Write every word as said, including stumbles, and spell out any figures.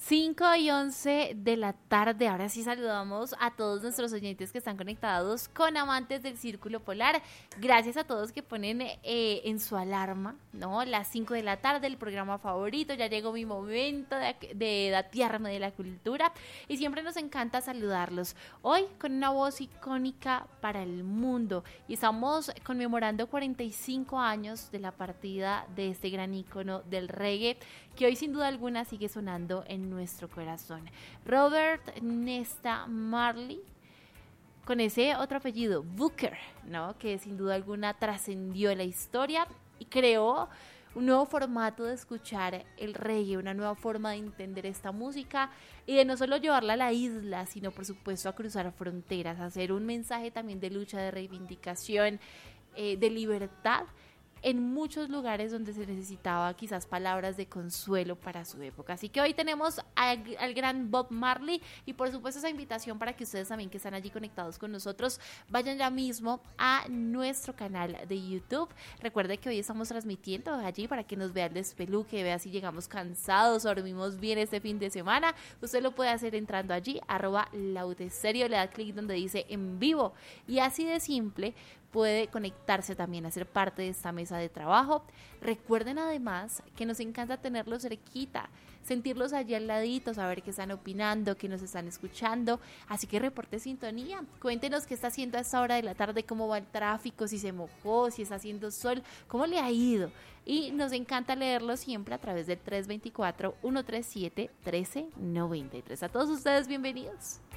cinco y once de la tarde, ahora sí saludamos a todos nuestros oyentes que están conectados con Amantes del Círculo Polar. Gracias a todos que ponen eh, en su alarma, ¿no? Las cinco de la tarde, el programa favorito, ya llegó mi momento de, de datearme de la cultura y siempre nos encanta saludarlos. Hoy con una voz icónica para el mundo y estamos conmemorando cuarenta y cinco años de la partida de este gran ícono del reggae que hoy sin duda alguna sigue sonando en nuestro corazón. Robert Nesta Marley, con ese otro apellido, Booker, ¿no? Que sin duda alguna trascendió la historia y creó un nuevo formato de escuchar el reggae, una nueva forma de entender esta música y de no solo llevarla a la isla, sino por supuesto a cruzar fronteras, a hacer un mensaje también de lucha, de reivindicación, eh, de libertad, en muchos lugares donde se necesitaba quizás palabras de consuelo para su época. Así que hoy tenemos al, al gran Bob Marley y por supuesto esa invitación para que ustedes también que están allí conectados con nosotros vayan ya mismo a nuestro canal de YouTube. Recuerde que hoy estamos transmitiendo allí para que nos vea el despeluque, vea si llegamos cansados o dormimos bien este fin de semana. Usted lo puede hacer entrando allí, arroba laudeserio, le da clic donde dice en vivo y así de simple puede conectarse también a ser parte de esta mesa de trabajo. Recuerden además que nos encanta tenerlos cerquita, sentirlos allí al ladito, saber qué están opinando, que nos están escuchando. Así que reporte sintonía, cuéntenos qué está haciendo a esta hora de la tarde, cómo va el tráfico, si se mojó, si está haciendo sol, cómo le ha ido. Y nos encanta leerlo siempre a través del tres dos cuatro, uno tres siete, uno tres nueve tres. A todos ustedes, bienvenidos.